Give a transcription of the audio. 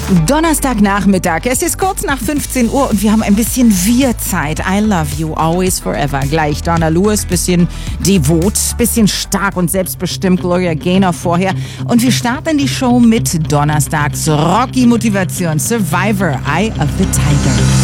Donnerstagnachmittag, es ist kurz nach 15 Uhr und wir haben ein bisschen Wir-Zeit. I love you, always, forever. Gleich Donna Lewis, bisschen devot, bisschen stark und selbstbestimmt, Gloria Gaynor vorher. Und wir starten die Show mit Donnerstags Rocky Motivation, Survivor, Eye of the Tiger.